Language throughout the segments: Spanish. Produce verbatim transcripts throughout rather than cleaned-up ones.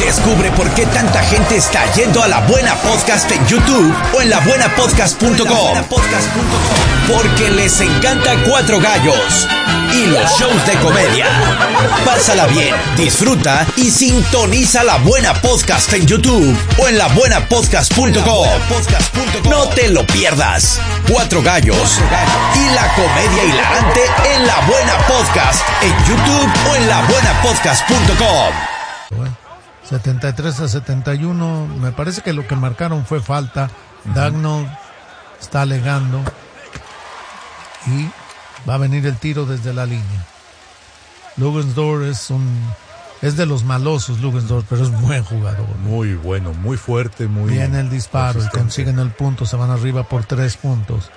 Descubre por qué tanta gente está yendo a La Buena Podcast en YouTube o en la buena podcast punto com. Porque les encanta Cuatro Gallos y los shows de comedia. Pásala bien, disfruta y sintoniza La Buena Podcast en YouTube o en la buena podcast punto com. No te lo pierdas. Cuatro Gallos y la comedia hilarante en La Buena Podcast en YouTube o en la buena podcast punto com. Bueno, setenta y tres a setenta y uno, me parece que lo que marcaron fue falta. Uh-huh. Dagnall está alegando y va a venir el tiro desde la línea. Lugansdorf es un es de los malosos, Lugansdorf, pero es buen jugador. Muy bueno, muy fuerte, muy viene el disparo y consiguen el punto, se van arriba por tres puntos.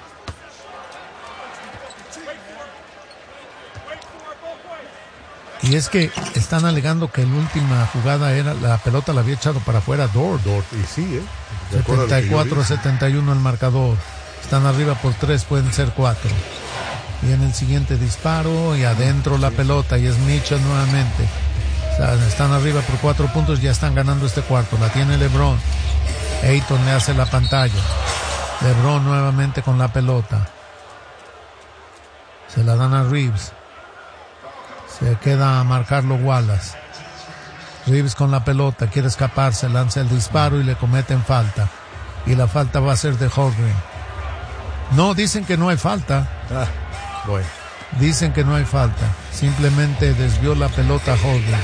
Y es que están alegando que la última jugada era la pelota la había echado para afuera Dort. Dort, y sí, ¿eh? setenta y cuatro a setenta y uno el marcador. Están arriba por tres, pueden ser cuatro. Viene el siguiente disparo y adentro la pelota y es Mitchell nuevamente. O sea, están arriba por cuatro puntos, ya están ganando este cuarto. La tiene LeBron. Ayton le hace la pantalla. LeBron nuevamente con la pelota. Se la dan a Reeves. Se queda a marcarlo Wallace. Reeves con la pelota, quiere escaparse, lanza el disparo y le cometen falta. Y la falta va a ser de Holmgren. No, dicen que no hay falta. Ah, bueno. Dicen que no hay falta. Simplemente desvió la pelota Holmgren.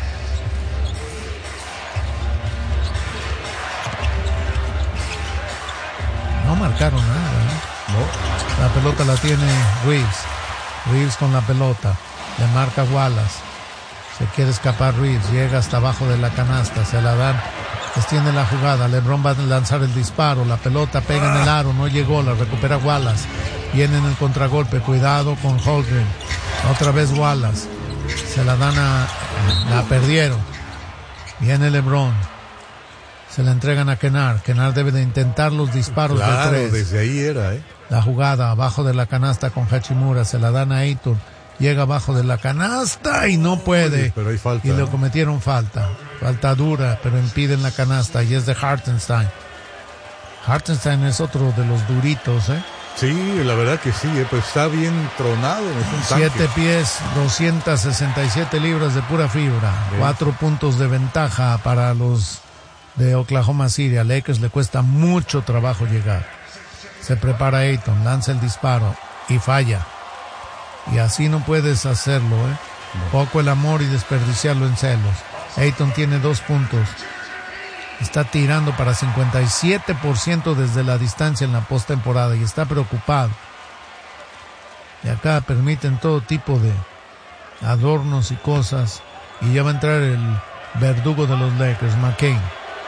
No marcaron nada, ¿eh? No. La pelota la tiene Reeves. Reeves con la pelota. Le marca Wallace. Se quiere escapar Reeves. Llega hasta abajo de la canasta. Se la dan. Extiende la jugada. LeBron va a lanzar el disparo. La pelota pega en el aro. No llegó. La recupera Wallace. Viene en el contragolpe. Cuidado con Holmgren. Otra vez Wallace. Se la dan a... La perdieron. Viene LeBron. Se la entregan a Kennard. Kennard debe de intentar los disparos claro, de tres. Desde ahí era, ¿eh? La jugada abajo de la canasta con Hachimura. Se la dan a Ayton. Llega abajo de la canasta y no puede. Oye, pero hay falta, y le ¿eh? cometieron falta. Falta dura, pero impiden la canasta. Y es de Hartenstein. Hartenstein es otro de los duritos, ¿eh? Sí, la verdad que sí, ¿eh? Pues está bien tronado. Es un Siete tanque. pies, doscientas sesenta y siete libras de pura fibra. Sí. Cuatro puntos de ventaja para los de Oklahoma City. A Lakers le cuesta mucho trabajo llegar. Se prepara Ayton, lanza el disparo y falla. Y así no puedes hacerlo, ¿eh? No. Poco el amor y desperdiciarlo en celos. Ayton tiene dos puntos. Está tirando para cincuenta y siete por ciento desde la distancia en la postemporada y está preocupado. Y acá permiten todo tipo de adornos y cosas. Y ya va a entrar el verdugo de los Lakers, McCain.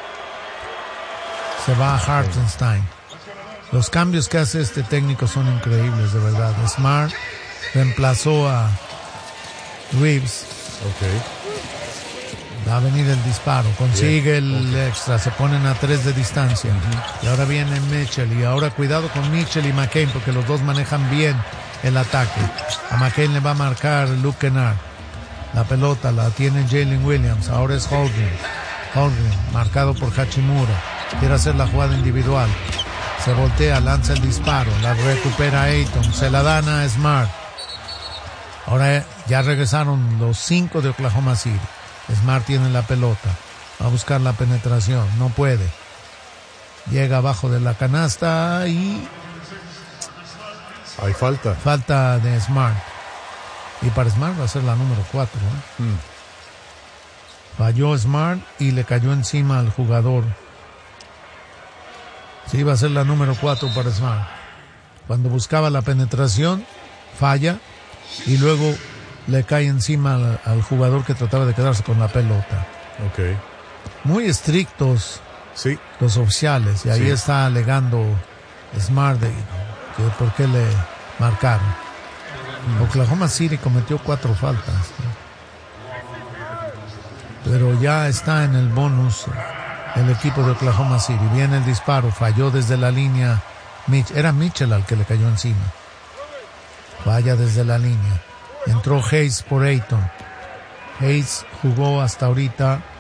Se va a Hartenstein. Los cambios que hace este técnico son increíbles, de verdad. Smart reemplazó a Reeves. Ok. Va a venir el disparo. Consigue Bien. el okay. extra. Se ponen a tres de distancia. Uh-huh. Y ahora viene Mitchell. Y ahora cuidado con Mitchell y McCain porque los dos manejan bien el ataque. A McCain le va a marcar Luke Kennard. La pelota la tiene Jalen Williams. Ahora es Holmgren. Holmgren marcado por Hachimura. Quiere hacer la jugada individual. Se voltea, lanza el disparo. La recupera Ayton. Se la dan a Smart. Ahora ya regresaron los cinco de Oklahoma City. Smart tiene la pelota. Va a buscar la penetración. No puede. Llega abajo de la canasta y... Hay falta. Falta de Smart. Y para Smart va a ser la número cuatro. ¿eh? Mm. Falló Smart y le cayó encima al jugador. Sí, va a ser la número cuatro para Smart. Cuando buscaba la penetración, falla. Y luego le cae encima al, al jugador que trataba de quedarse con la pelota. Ok. Muy estrictos sí. los oficiales. Y ahí sí. está alegando Smart de que por qué le marcaron. Mm. Oklahoma City cometió cuatro faltas. Pero ya está en el bonus el equipo de Oklahoma City. Viene el disparo. Falló desde la línea. Mitch, era Mitchell al que le cayó encima. Falla desde la línea. Entró Hayes por Ayton. Hayes jugó hasta ahorita